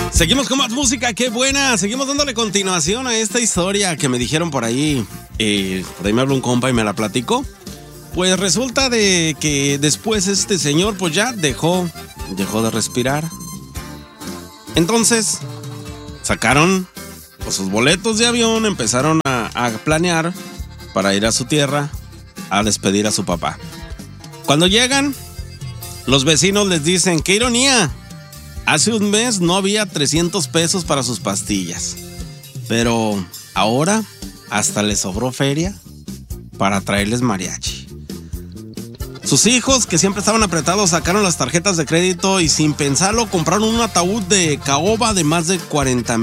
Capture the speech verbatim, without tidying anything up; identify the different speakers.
Speaker 1: Seguimos con más música, qué buena. Seguimos dándole continuación a esta historia que me dijeron por ahí. Eh, por ahí me habló un compa y me la platicó. Pues resulta de que después este señor pues ya dejó, dejó de respirar. Entonces sacaron pues, sus boletos de avión, empezaron a, a planear para ir a su tierra a despedir a su papá. Cuando llegan, los vecinos les dicen, ¡qué ironía! Hace un mes no había trescientos pesos para sus pastillas, pero ahora hasta les sobró feria para traerles mariachi. Sus hijos, que siempre estaban apretados, sacaron las tarjetas de crédito y sin pensarlo compraron un ataúd de caoba de más de cuarenta